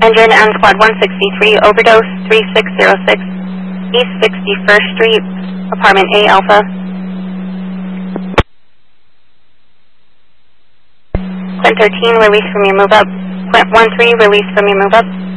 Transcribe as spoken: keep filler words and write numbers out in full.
hundred and squad one sixty-three, overdose three six zero six, East sixty-first Street, apartment A Alpha. Quint thirteen, release from your move up. Quint one three, release from your move up.